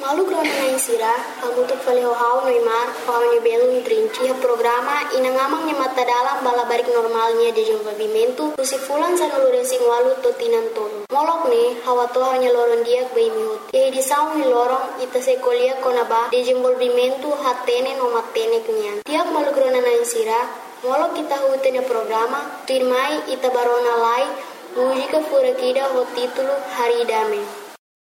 Malu grona na insira, hamutuk fale hau Neymar, hau ni belum trinci ha programa inangamang ni mata dalam bala barik normalnya de desenvolvimento, usifulan sa nuluresing walu totinan tolo. Molok ne, hawa to hanya loron diak bai mihut. Ye di saung ni lorong ita sekolia konaba de desenvolvimento hatene no matene kenyan. Tiap malu grona na insira, molok kita hutenya programa, firmai ita barona lai, mujika furakida ho titulo Hari Dame.